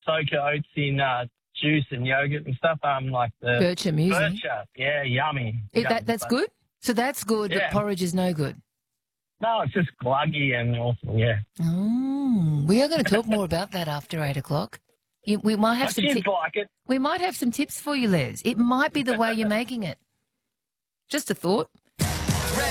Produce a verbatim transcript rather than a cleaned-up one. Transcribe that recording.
soak oats in uh, juice and yogurt and stuff. Um, like the Bircher muesli. Bircher. Yeah, yummy. It, Yum, that, that's but- good? So that's good, Yeah. but porridge is no good. No, it's just gluggy and awful, yeah. Oh, we are going to talk more about that after eight o'clock. You, we might have My some. kids Ti- like it. we might have some tips for you, Les. It might be the way you're making it. Just a thought.